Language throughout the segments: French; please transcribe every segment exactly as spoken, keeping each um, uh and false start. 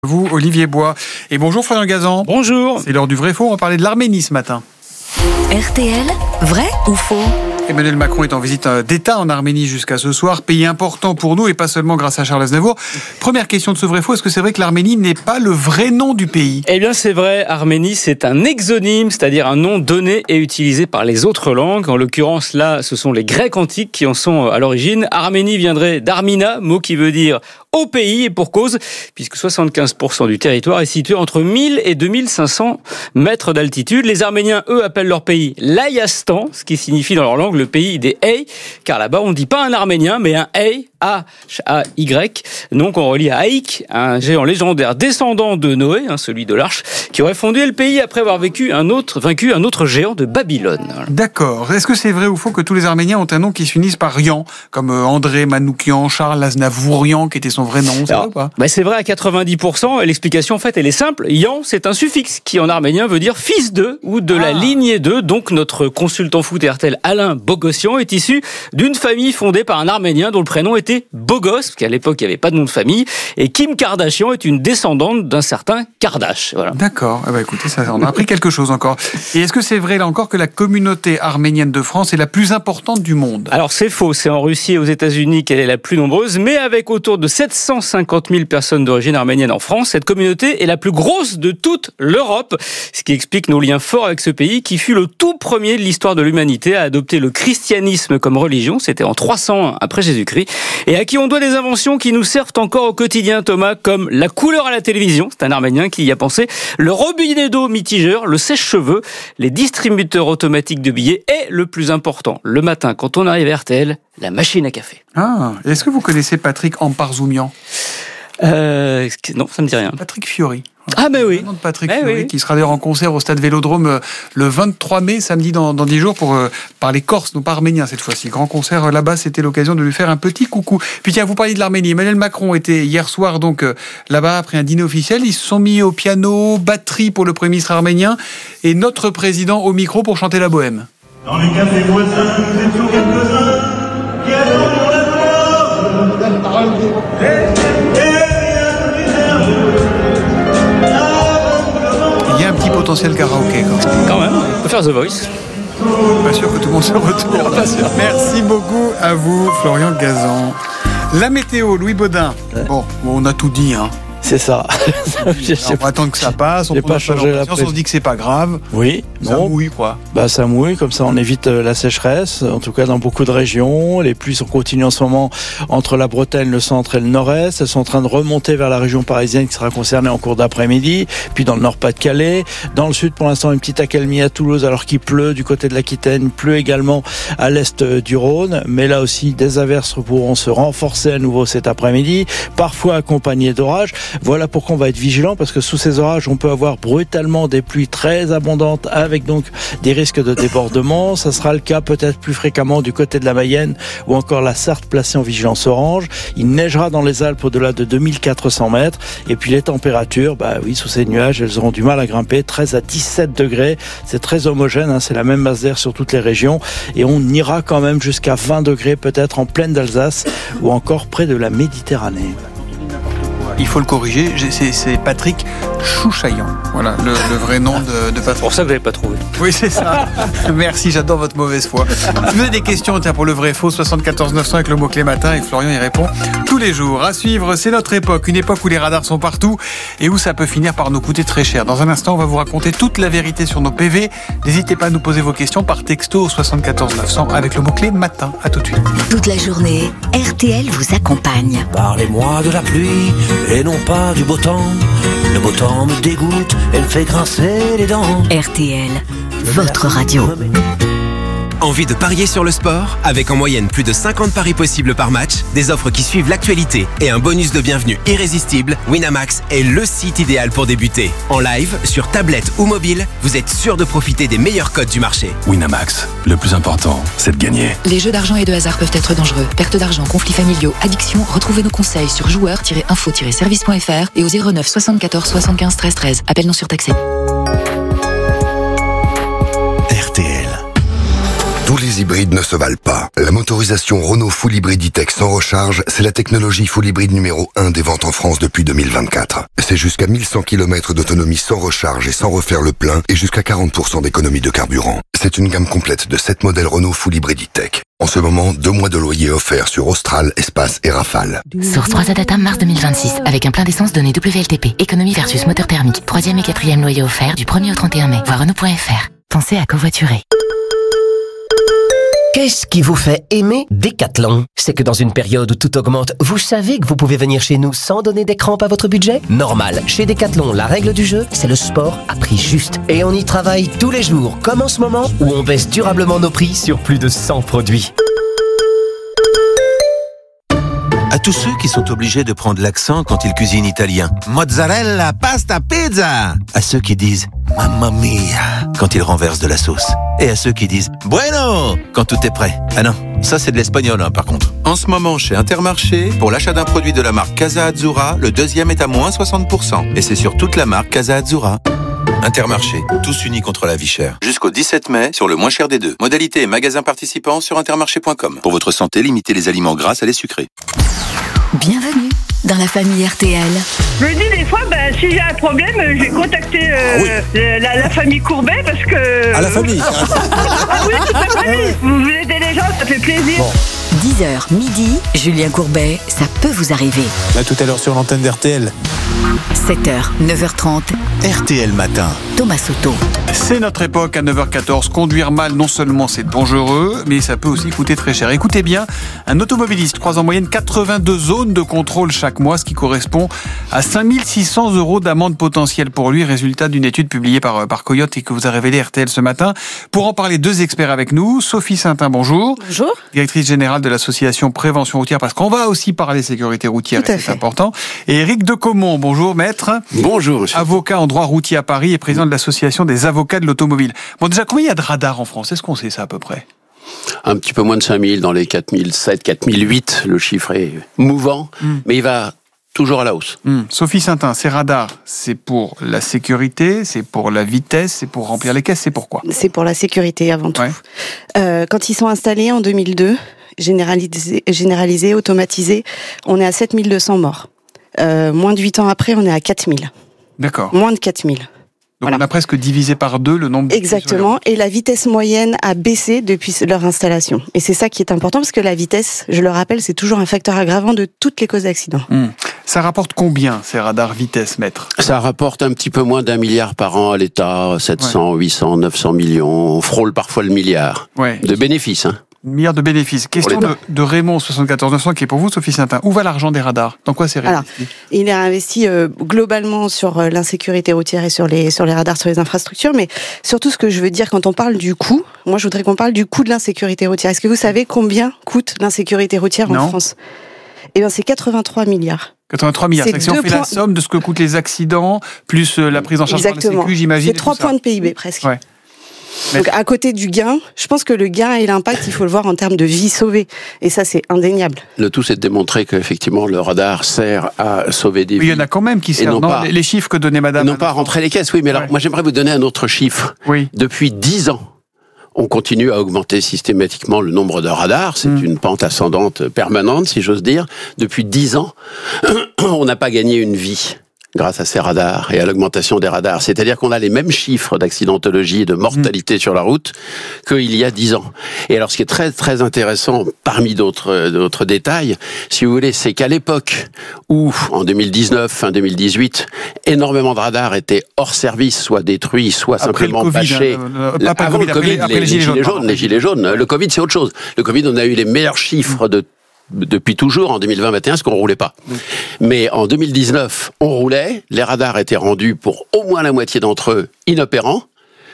Vous, Olivier Bois. Et bonjour Florian Gazan. Bonjour. C'est l'heure du vrai faux, on va parler de l'Arménie ce matin. R T L, vrai ou faux ? Emmanuel Macron est en visite d'État en Arménie jusqu'à ce soir, pays important pour nous et pas seulement grâce à Charles Aznavour. Première question de ce vrai faux, est-ce que c'est vrai que l'Arménie n'est pas le vrai nom du pays ? Eh bien c'est vrai, Arménie c'est un exonyme, c'est-à-dire un nom donné et utilisé par les autres langues. En l'occurrence là, ce sont les Grecs antiques qui en sont à l'origine. Arménie viendrait d'Armina, mot qui veut dire au pays, et pour cause, puisque soixante-quinze pour cent du territoire est situé entre mille et deux mille cinq cents mètres d'altitude. Les Arméniens, eux, appellent leur pays l'Ayastan, ce qui signifie dans leur langue le pays des Hey, car là-bas on ne dit pas un Arménien, mais un Hey, A H A Y. Donc on relie à Haïk, un géant légendaire descendant de Noé, hein, celui de l'Arche, qui aurait fondé le pays après avoir vécu un autre, vaincu un autre géant de Babylone. Voilà. D'accord. Est-ce que c'est vrai ou faux que tous les Arméniens ont un nom qui s'unissent par Rian, comme André Manoukian, Charles Aznavourian, qui était son vrai nom, c'est Alors, vrai ou pas ? bah c'est vrai à quatre-vingt-dix pour cent, et l'explication en fait elle est simple. Yan, c'est un suffixe qui en arménien veut dire fils de ou de ah. la lignée de. Donc notre consultant foot R T L Alain Bogossian est issu d'une famille fondée par un Arménien dont le prénom était Bogos, parce qu'à l'époque il n'y avait pas de nom de famille, et Kim Kardashian est une descendante d'un certain Kardash. Voilà. D'accord. Eh ben, écoutez, ça, on a appris quelque chose encore. Et est-ce que c'est vrai là encore que la communauté arménienne de France est la plus importante du monde ? Alors c'est faux, c'est en Russie et aux États-Unis qu'elle est la plus nombreuse, mais avec autour de sept cent cinquante mille personnes d'origine arménienne en France, cette communauté est la plus grosse de toute l'Europe, ce qui explique nos liens forts avec ce pays qui fut le tout premier de l'histoire de l'humanité à adopter le christianisme comme religion, c'était en trois cent un après Jésus-Christ, et à qui on doit des inventions qui nous servent encore au quotidien, Thomas, comme la couleur à la télévision, c'est un Arménien qui y a pensé, le robinet d'eau mitigeur, le sèche-cheveux, les distributeurs automatiques de billets et, le plus important, le matin, quand on arrive à R T L, la machine à café. Ah, est-ce que vous connaissez Patrick Amparzoumian ? Euh, non, ça me dit rien. Patrick Fiori. Ah ben oui. Le nom de Patrick eh Fiori, oui. qui sera d'ailleurs en concert au Stade Vélodrome euh, le vingt-trois mai, samedi dans, dans dix jours, pour euh, parler corse, non pas arménien cette fois-ci. Grand concert euh, là-bas, c'était l'occasion de lui faire un petit coucou. Puis tiens, vous parliez de l'Arménie. Emmanuel Macron était hier soir donc euh, là-bas après un dîner officiel. Ils se sont mis au piano, batterie pour le Premier ministre arménien, et notre président au micro pour chanter la bohème. Dans les cafés voisins, nous étions quelques-uns qui attendions la gloire. Il y a un petit potentiel karaoké quand même. Quand même, on peut faire The Voice. Pas sûr que tout le monde se retourne. Pas sûr. Merci beaucoup à vous, Florian Gazan. La météo, Louis Baudin. Bon, on a tout dit, hein. C'est ça. Oui, on va attendre que ça passe. On J'ai pas changé la on se dit que c'est pas grave. Oui, Ça non. mouille, quoi. Bah ça mouille, comme ça on évite la sécheresse, en tout cas dans beaucoup de régions. Les pluies sont continues en ce moment entre la Bretagne, le centre et le nord-est. Elles sont en train de remonter vers la région parisienne qui sera concernée en cours d'après-midi, puis dans le Nord-Pas-de-Calais. Dans le sud, pour l'instant, une petite accalmie à Toulouse alors qu'il pleut du côté de l'Aquitaine, il pleut également à l'est du Rhône. Mais là aussi, des averses pourront se renforcer à nouveau cet après-midi, parfois accompagnées d'orages. Voilà pourquoi on va être vigilant, parce que sous ces orages, on peut avoir brutalement des pluies très abondantes avec donc des risques de débordement. Ça sera le cas peut-être plus fréquemment du côté de la Mayenne ou encore la Sarthe placée en vigilance orange. Il neigera dans les Alpes au-delà de deux mille quatre cents mètres. Et puis les températures, bah oui, sous ces nuages, elles auront du mal à grimper. treize à dix-sept degrés. C'est très homogène, hein, c'est la même masse d'air sur toutes les régions. Et on ira quand même jusqu'à vingt degrés peut-être en plaine d'Alsace ou encore près de la Méditerranée. Il faut le corriger, c'est, c'est Patrick Chouchaillan. Voilà, le, le vrai nom de, de Patrick. C'est pour ça que vous n'avez pas trouvé. Oui, c'est ça. Merci, j'adore votre mauvaise foi. Si vous avez des questions, tiens, pour le vrai faux, soixante-quatorze neuf cents avec le mot-clé matin, et Florian y répond tous les jours. À suivre, c'est notre époque, une époque où les radars sont partout et où ça peut finir par nous coûter très cher. Dans un instant, on va vous raconter toute la vérité sur nos P V. N'hésitez pas à nous poser vos questions par texto au soixante-quatorze neuf cents avec le mot-clé matin. À tout de suite. Toute la journée, R T L vous accompagne. Parlez-moi de la pluie et non pas du beau temps. Le beau temps me dégoûte et me fait grincer les dents. R T L, votre radio. Envie de parier sur le sport ? Avec en moyenne plus de cinquante paris possibles par match, des offres qui suivent l'actualité et un bonus de bienvenue irrésistible, Winamax est le site idéal pour débuter. En live, sur tablette ou mobile, vous êtes sûr de profiter des meilleurs codes du marché. Winamax, le plus important, c'est de gagner. Les jeux d'argent et de hasard peuvent être dangereux. Perte d'argent, conflits familiaux, addiction. Retrouvez nos conseils sur joueurs tiret info tiret service point f r et au zéro neuf soixante-quatorze soixante-quinze treize treize. Appel non surtaxé. R T L. Tous les hybrides ne se valent pas. La motorisation Renault Full Hybrid E-Tech sans recharge, c'est la technologie Full Hybrid numéro un des ventes en France depuis deux mille vingt-quatre. C'est jusqu'à mille cent kilomètres d'autonomie sans recharge et sans refaire le plein et jusqu'à quarante pour cent d'économie de carburant. C'est une gamme complète de sept modèles Renault Full Hybrid E-Tech. En ce moment, deux mois de loyer offerts sur Austral, Espace et Rafale. Source trois A Data mars deux mille vingt-six, avec un plein d'essence donné W L T P. Économie versus moteur thermique. Troisième et quatrième loyer offert du premier au trente et un mai. Voir Renault point F R. Pensez à covoiturer. Qu'est-ce qui vous fait aimer Decathlon? C'est que dans une période où tout augmente, vous savez que vous pouvez venir chez nous sans donner des crampes à votre budget? Normal. Chez Decathlon, la règle du jeu, c'est le sport à prix juste. Et on y travaille tous les jours, comme en ce moment, où on baisse durablement nos prix sur plus de cent produits. À tous ceux qui sont obligés de prendre l'accent quand ils cuisinent italien. Mozzarella, pasta, pizza. À ceux qui disent mamma mia quand ils renversent de la sauce. Et à ceux qui disent bueno quand tout est prêt. Ah non, ça c'est de l'espagnol hein, par contre. En ce moment chez Intermarché, pour l'achat d'un produit de la marque Casa Azzurra, le deuxième est à moins soixante pour cent. Et c'est sur toute la marque Casa Azzurra. Intermarché, tous unis contre la vie chère. Jusqu'au dix-sept mai, sur le moins cher des deux. Modalité et magasins participants sur intermarché point com. Pour votre santé, limitez les aliments gras à les sucrés. Bienvenue dans la famille R T L. Je me dis des fois, ben, si j'ai un problème, je vais contacter euh, oui. la, la famille Courbet parce que... À la famille. Ah oui, toute la famille. Vous aidez les gens, ça fait plaisir. Bon. dix heures midi, Julien Courbet, ça peut vous arriver. Là, tout à l'heure sur l'antenne d'R T L. sept heures, neuf heures trente. R T L matin. Thomas Soto. C'est notre époque à neuf heures quatorze. Conduire mal, non seulement c'est dangereux, mais ça peut aussi coûter très cher. Écoutez bien, un automobiliste croise en moyenne quatre-vingt-deux zones de contrôle chaque mois, ce qui correspond à cinq mille six cents euros d'amende potentielle pour lui, résultat d'une étude publiée par, par Coyote et que vous a révélé R T L ce matin. Pour en parler, deux experts avec nous. Sophie Saintin, bonjour. Bonjour. Directrice générale de l'association Prévention Routière, parce qu'on va aussi parler sécurité routière, et c'est important. Et Éric Decomont, bonjour maître. Bonjour monsieur. Avocat en droit routier à Paris et président de l'association des avocats de l'automobile. Bon, déjà, combien il y a de radars en France? Est-ce qu'on sait ça à peu près? Un petit peu moins de cinq mille, dans les quatre mille sept, quatre mille huit, le chiffre est mouvant, mm. mais il va toujours à la hausse. Mm. Sophie Saintin, ces radars, c'est pour la sécurité, c'est pour la vitesse, c'est pour remplir les caisses, c'est pourquoi? C'est pour la sécurité avant tout. Ouais. Euh, quand ils sont installés en deux mille deux, généralisés, généralisés, automatisés, on est à sept mille deux cents morts. Euh, moins de huit ans après, on est à quatre mille. D'accord. Moins de quatre mille. Donc voilà. On a presque divisé par deux le nombre de... Exactement, et la vitesse moyenne a baissé depuis leur installation. Et c'est ça qui est important, parce que la vitesse, je le rappelle, c'est toujours un facteur aggravant de toutes les causes d'accident. Mmh. Ça rapporte combien, ces radars vitesse, maître? Ça rapporte un petit peu moins d'un milliard par an à l'État, sept cents, ouais. huit cents, neuf cents millions, on frôle parfois le milliard ouais. de bénéfices. Hein. Milliards de bénéfices. Question de, de Raymond soixante-quatorze neuf cents qui est pour vous, Sophie Saintin. Où va l'argent des radars? Dans quoi c'est réinvesti? Alors, il est investi euh, globalement sur euh, l'insécurité routière et sur les sur les radars, sur les infrastructures, mais surtout ce que je veux dire quand on parle du coût, moi je voudrais qu'on parle du coût de l'insécurité routière. Est-ce que vous savez combien coûte l'insécurité routière en non. France? Eh bien, c'est quatre-vingt-trois milliards. quatre-vingt-trois milliards. C'est, c'est si on fait points... la somme de ce que coûtent les accidents, plus euh, la prise en charge Exactement. par la Sécu, j'imagine. C'est trois points de P I B presque. Ouais. Donc à côté du gain, je pense que le gain et l'impact, il faut le voir en termes de vies sauvées. Et ça, c'est indéniable. Le tout, c'est de démontrer qu'effectivement, le radar sert à sauver des vies. Oui, il y en a quand même qui servent. Non, pas, les chiffres que donnait madame... Non, pas à rentrer les caisses, oui. Mais alors, ouais. moi, j'aimerais vous donner un autre chiffre. Oui. Depuis dix ans, on continue à augmenter systématiquement le nombre de radars. C'est mmh. une pente ascendante permanente, si j'ose dire. Depuis dix ans, on n'a pas gagné une vie grâce à ces radars et à l'augmentation des radars. C'est-à-dire qu'on a les mêmes chiffres d'accidentologie et de mortalité mmh. sur la route qu'il y a dix ans. Et alors, ce qui est très, très intéressant, parmi d'autres, d'autres détails, si vous voulez, c'est qu'à l'époque où, en deux mille dix-neuf, fin deux mille dix-huit, énormément de radars étaient hors service, soit détruits, soit après simplement COVID, bâchés. Euh, euh, pas avant le COVID, après, après les, les, gilets, gilets jaunes. Les gilets jaunes. Ouais. Le Covid, c'est autre chose. Le Covid, on a eu les meilleurs chiffres de depuis toujours, en deux mille vingt vingt et un, ce qu'on roulait pas. Oui. Mais en deux mille dix-neuf, on roulait, les radars étaient rendus pour au moins la moitié d'entre eux inopérants,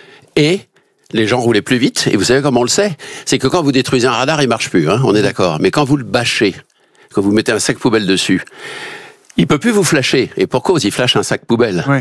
et les gens roulaient plus vite. Et vous savez comment on le sait? C'est que quand vous détruisez un radar, il marche plus, hein, on est d'accord. Mais quand vous le bâchez, quand vous mettez un sac poubelle dessus, il peut plus vous flasher. Et pour cause, il flash un sac poubelle. Oui.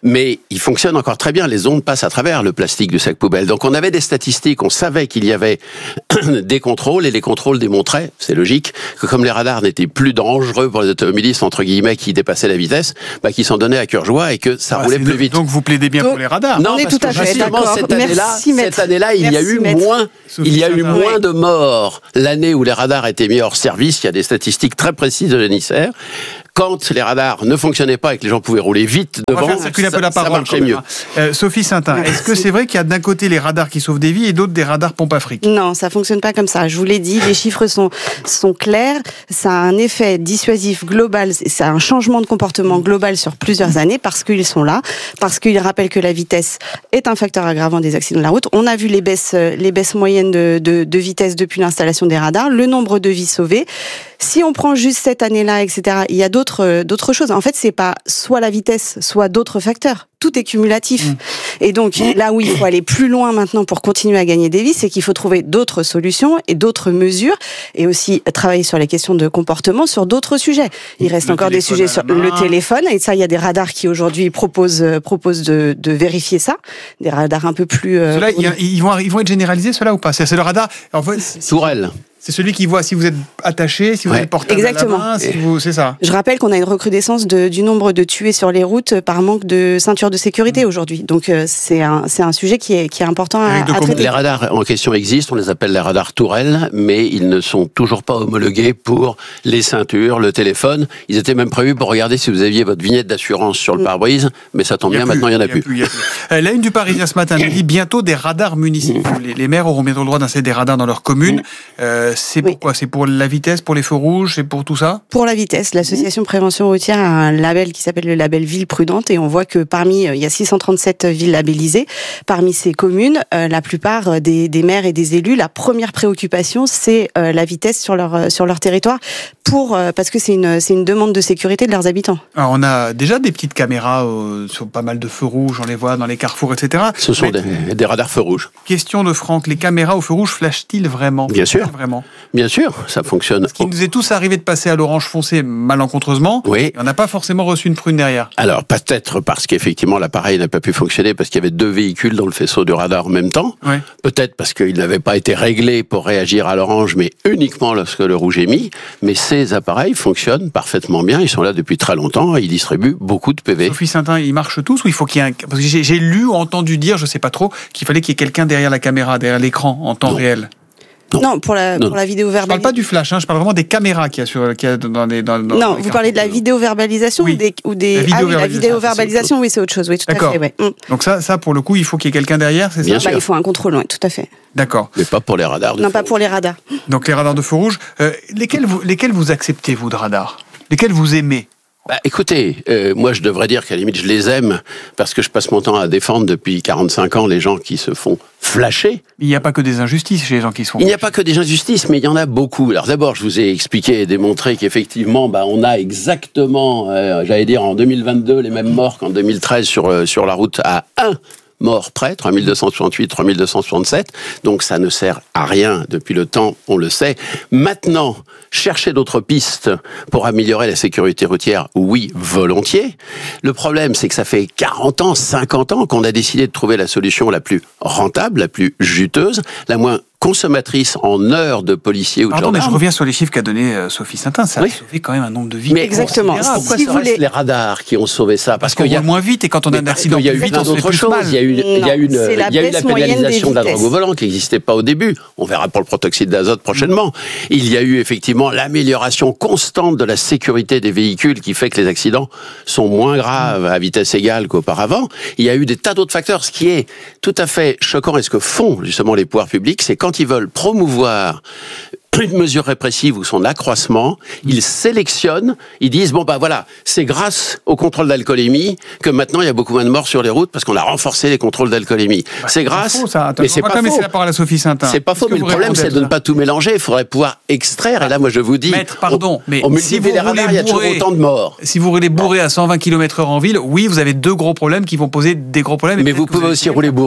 mais il fonctionne encore très bien. Les ondes passent à travers le plastique du sac poubelle. Donc on avait des statistiques, on savait qu'il y avait des contrôles, et les contrôles démontraient, c'est logique, que comme les radars n'étaient plus dangereux pour les automobilistes, entre guillemets, qui dépassaient la vitesse, bah, qu'ils s'en donnaient à cœur joie et que ça Ah, roulait c'est plus de- vite. Donc vous plaidez bien Donc, pour les radars. Non, On est parce tout à que fait justement, d'accord. cette année-là, Merci, maître. cette année-là, il y a Merci, eu maître. moins, Sophie il y a eu Saint-Marc. moins de morts l'année où les radars étaient mis hors service. Il y a des statistiques très précises de l'E N I C E R. Quand les radars ne fonctionnaient pas et que les gens pouvaient rouler vite On va devant, faire circuler un peu ça, la ça parole. marchait quand même, mieux. hein. Euh, Sophie Saintin, est-ce que c'est vrai qu'il y a d'un côté les radars qui sauvent des vies et d'autres des radars pompe à fric? Non, ça fonctionne pas comme ça. Je vous l'ai dit, les chiffres sont sont clairs. Ça a un effet dissuasif global. C'est un changement de comportement global sur plusieurs années parce qu'ils sont là, parce qu'ils rappellent que la vitesse est un facteur aggravant des accidents de la route. On a vu les baisses les baisses moyennes de, de, de vitesse depuis l'installation des radars, le nombre de vies sauvées. Si on prend juste cette année-là, et cetera, il y a d'autres d'autres choses. En fait, c'est pas soit la vitesse, soit d'autres facteurs. Tout est cumulatif. Mmh. Et donc, là où il faut aller plus loin maintenant pour continuer à gagner des vies, c'est qu'il faut trouver d'autres solutions et d'autres mesures, et aussi travailler sur les questions de comportement sur d'autres sujets. Il reste Le encore des sujets sur le téléphone, et ça, il y a des radars qui aujourd'hui proposent proposent de, de vérifier ça, des radars un peu plus. Euh, Ceux-là, ils, ils vont ils vont être généralisés, ceux-là ou pas? C'est c'est le radar. En fait, c'est- Tourelle. c'est celui qui voit si vous êtes attaché, si vous Ouais. êtes portable Exactement. à la main, si vous, c'est ça. Je rappelle qu'on a une recrudescence de, du nombre de tués sur les routes par manque de ceinture de sécurité aujourd'hui. Donc euh, c'est un c'est un sujet qui est qui est important à, à traiter. Les radars en question existent, on les appelle les radars tourelles, mais ils ne sont toujours pas homologués pour les ceintures, le téléphone. Ils étaient même prévus pour regarder si vous aviez votre vignette d'assurance sur le pare-brise, mais ça tombe Il y a bien, plus, maintenant il n'y en a il y a plus. plus, il y a plus. Euh, La une du Parisien ce matin nous dit bientôt des radars municipaux. Les, les maires auront bientôt le droit d'installer des radars dans leur commune. Euh, c'est pourquoi? C'est pour la vitesse, pour les feux rouges, c'est pour tout ça? Pour la vitesse, l'association Prévention Routière a un label qui s'appelle le label Ville Prudente, et on voit que parmi, il y a six cent trente-sept villes labellisées. Parmi ces communes, euh, la plupart des, des maires et des élus, la première préoccupation, c'est euh, la vitesse sur leur sur leur territoire, pour euh, parce que c'est une c'est une demande de sécurité de leurs habitants. Alors on a déjà des petites caméras euh, sur pas mal de feux rouges, on les voit dans les carrefours, et cetera. Ce sont Mais, des, des radars feux rouges. Question de Franck, les caméras au feu rouge flashent-ils vraiment? Bien sûr. Vraiment. Bien sûr, ça fonctionne. Il nous est tous arrivé de passer à l'orange foncé malencontreusement. Oui. Et on n'a pas forcément reçu une prune derrière. Alors peut-être parce qu'effectivement l'appareil n'a pas pu fonctionner parce qu'il y avait deux véhicules dans le faisceau du radar en même temps. Ouais. Peut-être parce qu'il n'avait pas été réglé pour réagir à l'orange, mais uniquement lorsque le rouge est mis. Mais ces appareils fonctionnent parfaitement bien. Ils sont là depuis très longtemps et ils distribuent beaucoup de P V. Sophie Saintin, ils marchent tous ou il faut qu'il y ait un... Parce que j'ai, j'ai lu ou entendu dire, je sais pas trop, qu'il fallait qu'il y ait quelqu'un derrière la caméra, derrière l'écran, en temps Non. réel. Non. Non, pour la Non. pour la vidéo Je parle verbalisation. pas du flash, hein, je parle vraiment des caméras qu'il y a, sur, qu'il y a dans les... Dans, dans Non, les vous parlez de la carrefours. vidéo-verbalisation Oui. ou des, ou des... La Ah oui, la vidéo-verbalisation, vidéo-verbalisation, oui, c'est autre chose, oui, tout D'accord. à fait, ouais. Mm. Donc ça, ça, pour le coup, il faut qu'il y ait quelqu'un derrière, c'est ça? Bien Bah, sûr. il faut un contrôle, oui, tout à fait. D'accord. Mais pas pour les radars. de Non, feu pas rouge. pour les radars. Donc les radars de feu rouge, euh, lesquels, vous, lesquels vous acceptez, vous, de radars? Lesquels vous aimez? Bah, écoutez, euh, moi je devrais dire qu'à la limite je les aime parce que je passe mon temps à défendre depuis quarante-cinq ans les gens qui se font flasher. Il n'y a pas que des injustices chez les gens qui se font... Il n'y a pas que des injustices, mais il y en a beaucoup. Alors d'abord, je vous ai expliqué et démontré qu'effectivement, bah, on a exactement, euh, j'allais dire en deux mille vingt-deux, les mêmes morts qu'en deux mille treize sur, euh, sur la route à un mort près, trois mille deux cent soixante-huit, trois mille deux cent soixante-sept. Donc ça ne sert à rien depuis le temps, on le sait. Maintenant, chercher d'autres pistes pour améliorer la sécurité routière, oui, volontiers. Le problème, c'est que ça fait quarante ans, cinquante ans qu'on a décidé de trouver la solution la plus rentable, la plus juteuse, la moins consommatrice en heures de policiers ou de Pardon, mais je gendarmes. reviens sur les chiffres qu'a donné euh, Sophie Saintin. Ça Oui. a sauvé quand même un nombre de vies. Mais Exactement. considérable. pourquoi Si vous serait-ce voulez- les radars qui ont sauvé ça? Parce qu'il qu'on y a roule moins vite et quand on a un Mais accident il y a plus eu vite, plein on se fait d'autres plus choses. mal. Il y a eu, il y a eu, une, c'est la il y a eu la baisse moyenne pénalisation des de la vitesses. drogue au volant qui n'existait pas au début. On verra pour le protoxyde d'azote prochainement. Il y a eu effectivement l'amélioration constante de la sécurité des véhicules qui fait que les accidents sont moins graves à vitesse égale qu'auparavant. Il y a eu des tas d'autres facteurs. Ce qui est tout à fait choquant et ce que font justement les pouvoirs publics, c'est quand ils veulent promouvoir une mesure répressive ou son accroissement, ils sélectionnent, ils disent, bon bah voilà, c'est grâce au contrôle d'alcoolémie que maintenant il y a beaucoup moins de morts sur les routes parce qu'on a renforcé les contrôles d'alcoolémie. Bah, c'est grâce, faux, ça. Attends, mais on c'est va pas quand même laisser faux. la parole à Sophie Saintin. C'est pas faux, Qu'est-ce mais que le vous problème répondez c'est à de ne ça? pas tout mélanger, il faudrait pouvoir extraire, et là moi je vous dis, Maître, pardon, mais on, on si multiplie vous les radars, roulez il y a toujours bourré- autant de morts. Si vous roulez bourré à cent vingt kilomètres heure en ville, oui, vous avez deux gros problèmes qui vont poser des gros problèmes. Et Mais peut-être vous que pouvez allez aussi tirer. rouler bourré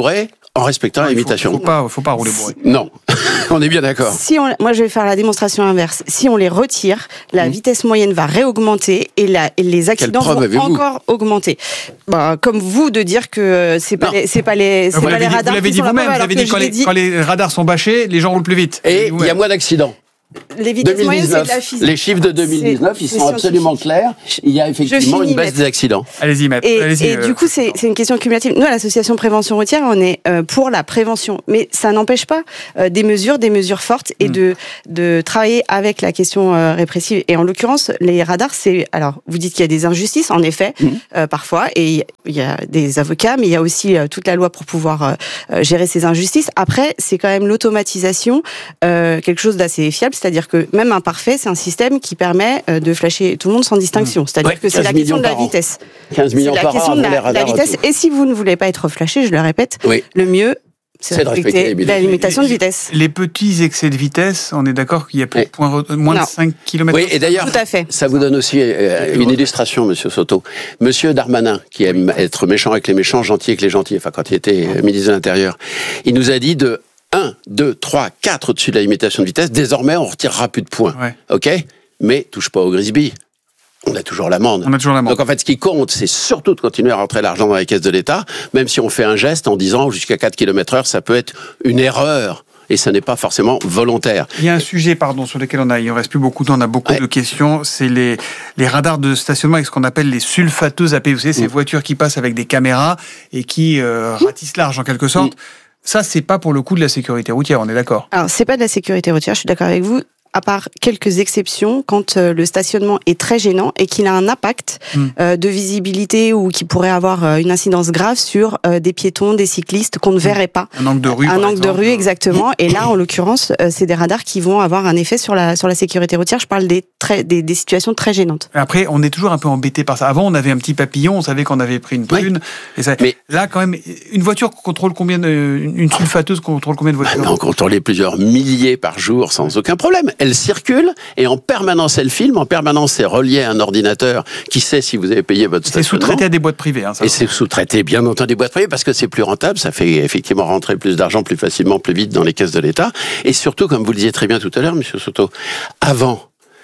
en respectant la limitation. Faut, faut pas, faut pas rouler bourré. Non, on est bien d'accord. Si on, moi, je vais faire la démonstration inverse. Si on les retire, la mmh. vitesse moyenne va réaugmenter et, la, et les accidents vont encore augmenter. Bah, comme vous de dire que c'est pas les, c'est pas les, c'est pas les dit, radars. Vous l'avez dit vous-même. Vous avez dit quand, les, dit quand les radars sont bâchés, les gens roulent plus vite. Et il y a moins d'accidents. Les vitesses moyennes, c'est de la physique. Les chiffres de deux mille dix-neuf, ils sont absolument clairs. Il y a effectivement une baisse maître. des accidents. Allez-y, maître. Et, Allez-y, et euh... du coup, c'est, c'est une question cumulative. Nous, à l'association Prévention Routière, on est euh, pour la prévention. Mais ça n'empêche pas euh, des mesures, des mesures fortes et mmh. de, de travailler avec la question euh, répressive. Et en l'occurrence, les radars, c'est... Alors, vous dites qu'il y a des injustices, en effet, mmh. euh, parfois. Et il y a des avocats, mais il y a aussi euh, toute la loi pour pouvoir euh, gérer ces injustices. Après, c'est quand même l'automatisation, euh, quelque chose d'assez fiable. C'est-à-dire que même un parfait, c'est un système qui permet de flasher tout le monde sans distinction. C'est-à-dire ouais, que c'est la question de la vitesse. quinze millions c'est la par question an de la, la vitesse. Et si vous ne voulez pas être flashé, je le répète, oui. le mieux, c'est, c'est de respecter, respecter la limitation de vitesse. Les petits excès de vitesse, on est d'accord qu'il y a plus point, moins non. de cinq kilomètres. Oui, et d'ailleurs, tout à fait. Ça vous donne aussi euh, une illustration, Monsieur Soto. Monsieur Darmanin, qui aime être méchant avec les méchants, gentil avec les gentils, enfin quand il était ministre de l'Intérieur, il nous a dit de un, deux, trois, quatre au-dessus de la limitation de vitesse. Désormais, on ne retirera plus de points. Ouais. OK ? Mais touche pas au Grisby. On a toujours l'amende. On a toujours l'amende. Donc en fait, ce qui compte, c'est surtout de continuer à rentrer l'argent dans les caisses de l'État, même si on fait un geste en disant jusqu'à quatre kilomètres heure, ça peut être une erreur. Et ce n'est pas forcément volontaire. Il y a un sujet, pardon, sur lequel on a, il ne reste plus beaucoup de temps, on a beaucoup ouais. de questions. C'est les, les radars de stationnement avec ce qu'on appelle les sulfateuses A P. Vous savez, ces mmh. voitures qui passent avec des caméras et qui euh, ratissent large en quelque sorte. Mmh. Ça, c'est pas pour le coup de la sécurité routière, on est d'accord ? Alors, c'est pas de la sécurité routière, je suis d'accord avec vous. À part quelques exceptions, quand euh, le stationnement est très gênant et qu'il a un impact mmh. euh, de visibilité ou qui pourrait avoir euh, une incidence grave sur euh, des piétons, des cyclistes qu'on ne verrait pas. Un angle de rue. Un angle exemple. de rue, exactement. Et là, en l'occurrence, euh, c'est des radars qui vont avoir un effet sur la sur la sécurité routière. Je parle des très des, des situations très gênantes. Après, on est toujours un peu embêté par ça. Avant, on avait un petit papillon, on savait qu'on avait pris une prune. Oui. Et ça... Mais là, quand même, une voiture contrôle combien de... une sulfateuse contrôle combien de voitures ? bah, On contrôlait plusieurs milliers par jour sans aucun problème. Elle circule. Et en permanence, elle filme, en permanence, c'est relié à un ordinateur qui sait si vous avez payé votre stationnement. C'est sous-traité à des boîtes privées. Hein, ça et c'est sous-traité, bien entendu, des boîtes privées, parce que c'est plus rentable, ça fait effectivement rentrer plus d'argent plus facilement, plus vite dans les caisses de l'État. Et surtout, comme vous le disiez très bien tout à l'heure, Monsieur Soto, avant,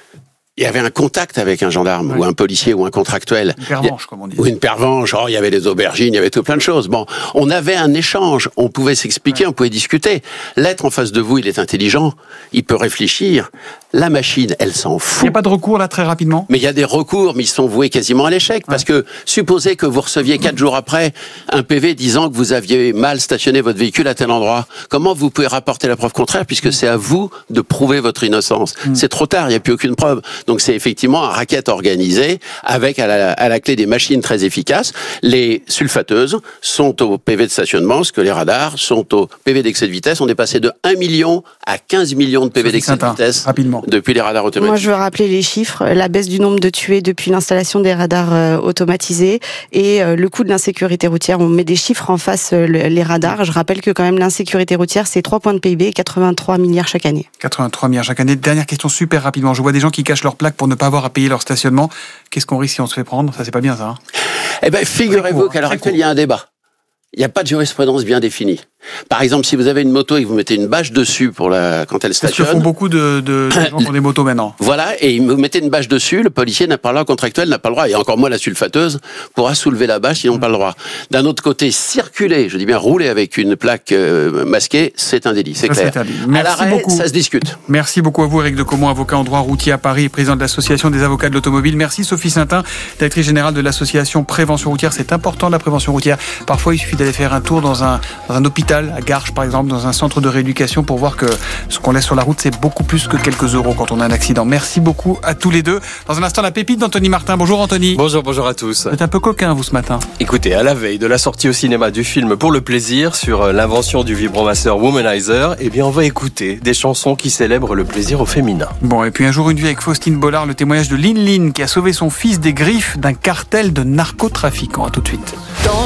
il y avait un contact avec un gendarme, ouais. ou un policier, ou un contractuel. Une pervenche, comme on dit. Ou une pervenche, oh, il y avait des aubergines, il y avait tout plein de choses. Bon, on avait un échange, on pouvait s'expliquer, ouais. on pouvait discuter. L'être en face de vous, il est intelligent, il peut réfléchir. La machine, elle s'en fout. Il n'y a pas de recours, là, très rapidement ? Mais il y a des recours, mais ils sont voués quasiment à l'échec. Ouais. Parce que, supposez que vous receviez quatre jours après un P V disant que vous aviez mal stationné votre véhicule à tel endroit. Comment vous pouvez rapporter la preuve contraire, puisque c'est à vous de prouver votre innocence. Mmh. C'est trop tard, il n'y a plus aucune preuve. Donc c'est effectivement un racket organisé, avec à la, à la clé des machines très efficaces. Les sulfateuses sont au P V de stationnement, ce que les radars sont au P V d'excès de vitesse. On est passé de un million à quinze millions de P V d'excès de vitesse. Rapidement. Depuis les radars automatiques. Moi, je veux rappeler les chiffres, la baisse du nombre de tués depuis l'installation des radars euh, automatisés et euh, le coût de l'insécurité routière. On met des chiffres en face, euh, les radars. Je rappelle que quand même l'insécurité routière, c'est trois points de P I B, quatre-vingt-trois milliards chaque année. quatre-vingt-trois milliards chaque année. Dernière question super rapidement. Je vois des gens qui cachent leurs plaques pour ne pas avoir à payer leur stationnement. Qu'est-ce qu'on risque si on se fait prendre ? Ça, c'est pas bien ça. Hein eh ben, figurez-vous qu'à l'heure actuelle, il y a un débat. Il n'y a pas de jurisprudence bien définie. Par exemple, si vous avez une moto et que vous mettez une bâche dessus pour la quand elle stationne. Parce que font beaucoup de, de, de gens qui ont des motos maintenant. Voilà, et vous mettez une bâche dessus, le policier n'a pas le droit, le contractuel n'a pas le droit, et encore moins la sulfateuse pourra soulever la bâche, ils n'ont mmh. pas le droit. D'un autre côté, circuler, je dis bien rouler avec une plaque euh, masquée, c'est un délit, c'est ça, clair. C'est Merci à l'arrêt, beaucoup. Ça se discute. Merci beaucoup à vous, Éric Decomont, avocat en droit routier à Paris, président de l'association des avocats de l'automobile. Merci Sophie Saintin, directrice générale de l'association Prévention routière. C'est important la prévention routière. Parfois, il suffit d'aller faire un tour dans un, dans un hôpital, à Garches par exemple, dans un centre de rééducation pour voir que ce qu'on laisse sur la route, c'est beaucoup plus que quelques euros quand on a un accident. Merci beaucoup à tous les deux. Dans un instant, la pépite d'Anthony Martin. Bonjour Anthony. Bonjour, bonjour à tous. Vous êtes un peu coquin, vous, ce matin. Écoutez, à la veille de la sortie au cinéma du film Pour le plaisir sur l'invention du vibromasseur Womanizer, eh bien, on va écouter des chansons qui célèbrent le plaisir au féminin. Bon, et puis un jour, une vie avec Faustine Bollard, le témoignage de Lin Lin qui a sauvé son fils des griffes d'un cartel de narcotrafiquants. À tout de suite.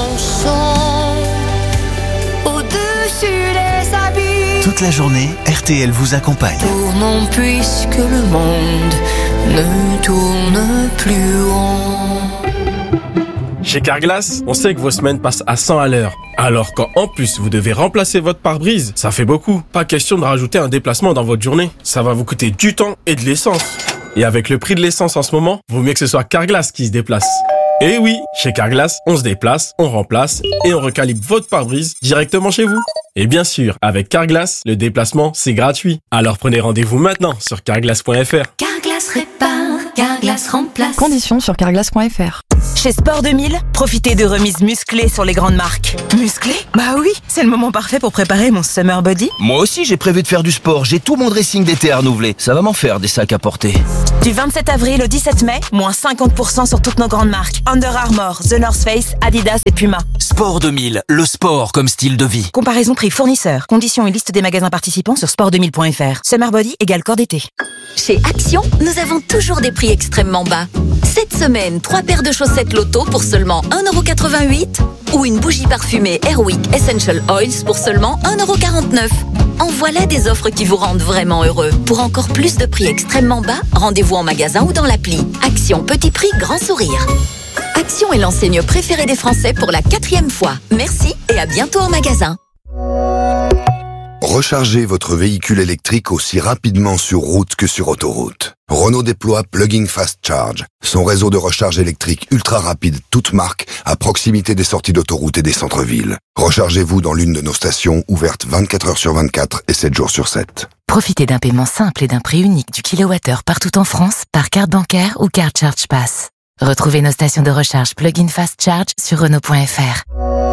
Toute la journée, R T L vous accompagne. Tournons puisque le monde ne tourne plus rond. Chez Carglass, on sait que vos semaines passent à cent à l'heure. Alors quand en plus vous devez remplacer votre pare-brise, ça fait beaucoup. Pas question de rajouter un déplacement dans votre journée. Ça va vous coûter du temps et de l'essence. Et avec le prix de l'essence en ce moment, vaut mieux que ce soit Carglass qui se déplace. Et oui, chez Carglass, on se déplace, on remplace et on recalibre votre pare-brise directement chez vous. Et bien sûr, avec Carglass, le déplacement, c'est gratuit. Alors prenez rendez-vous maintenant sur carglass point f r. Carglass répare, Carglass remplace. Conditions sur carglass point f r. Chez Sport deux mille, profitez de remises musclées sur les grandes marques. Musclées ? Bah oui, c'est le moment parfait pour préparer mon summer body. Moi aussi, j'ai prévu de faire du sport. J'ai tout mon dressing d'été à renouveler. Ça va m'en faire des sacs à porter. Du vingt-sept avril au dix-sept mai, moins cinquante pour cent sur toutes nos grandes marques. Under Armour, The North Face, Adidas et Puma. Sport deux mille, le sport comme style de vie. Comparaison prix fournisseur. Conditions et liste des magasins participants sur sport deux mille point f r. Summer body égale corps d'été. Chez Action, nous avons toujours des prix extrêmement bas. Cette semaine, trois paires de chaussettes Lotto pour seulement un euro quatre-vingt-huit ou une bougie parfumée Airwick Essential Oils pour seulement un euro quarante-neuf. En voilà des offres qui vous rendent vraiment heureux. Pour encore plus de prix extrêmement bas, rendez-vous en magasin ou dans l'appli. Action petit prix, grand sourire. Action est l'enseigne préférée des Français pour la quatrième fois. Merci et à bientôt en magasin. Rechargez votre véhicule électrique aussi rapidement sur route que sur autoroute. Renault déploie Plug-in Fast Charge, son réseau de recharge électrique ultra rapide toute marque à proximité des sorties d'autoroute et des centres-villes. Rechargez-vous dans l'une de nos stations ouvertes vingt-quatre heures sur vingt-quatre et sept jours sur sept. Profitez d'un paiement simple et d'un prix unique du kilowattheure partout en France par carte bancaire ou carte Charge Pass. Retrouvez nos stations de recharge Plug-in Fast Charge sur Renault point f r.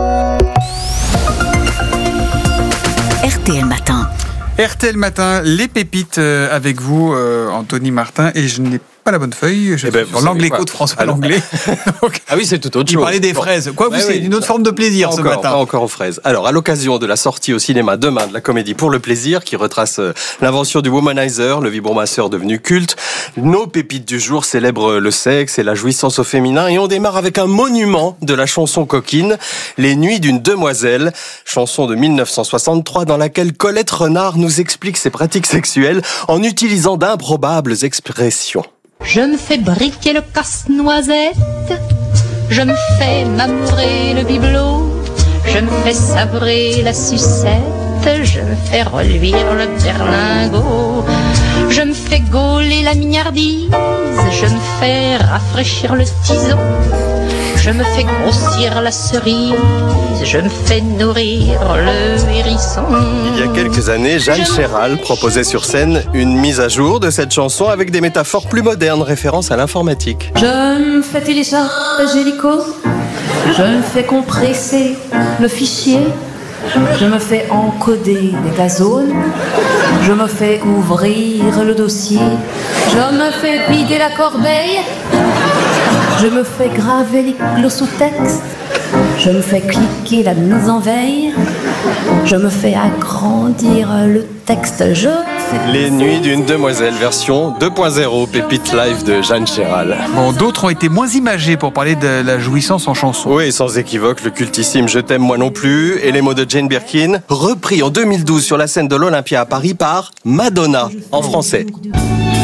R T L Matin. R T L Matin, les pépites avec vous, euh, Anthony Martin, et je n'ai pas la bonne feuille, je eh ben, suis sur l'Angléco de François Langlais. Ah oui, c'est tout autre chose. Il parlait des bon. fraises. Quoi, vous, ouais, c'est oui. une autre forme de plaisir encore, ce matin. Pas encore aux fraises. Alors, à l'occasion de la sortie au cinéma demain de la comédie Pour le plaisir, qui retrace l'invention du womanizer, le vibromasseur devenu culte, nos pépites du jour célèbrent le sexe et la jouissance au féminin, et on démarre avec un monument de la chanson coquine, Les Nuits d'une demoiselle, chanson de mille neuf cent soixante-trois dans laquelle Colette Renard nous explique ses pratiques sexuelles en utilisant d'improbables expressions. Je me fais briquer le casse-noisette, je me fais m'amourer le bibelot, je me fais sabrer la sucette, je me fais reluire le berlingot, je me fais gauler la mignardise, je me fais rafraîchir le tison, je me fais grossir la cerise, je me fais nourrir le hérisson. Il y a quelques années, Jeanne Chéral proposait sur scène une mise à jour de cette chanson avec des métaphores plus modernes, référence à l'informatique. Je me fais télécharger l'icône, je me fais compresser le fichier, je me fais encoder des gazones, je me fais ouvrir le dossier, je me fais vider la corbeille, je me fais graver le sous-texte, je me fais cliquer la mise en veille, je me fais agrandir le texte, je fais... Les Nuits d'une demoiselle, version deux point zéro, pépite live de Jeanne Chéral. Bon, d'autres ont été moins imagés pour parler de la jouissance en chanson. Oui, sans équivoque, le cultissime Je t'aime moi non plus et les mots de Jane Birkin, repris en deux mille douze sur la scène de l'Olympia à Paris par Madonna, en français.